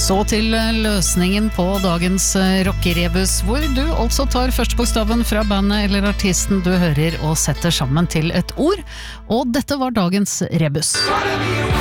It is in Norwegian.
Så til løsningen på dagens rockerebus, hvor du altså tar første bokstaven fra bandet eller artisten du hører og setter sammen til et ord. Og dette var dagens rebus.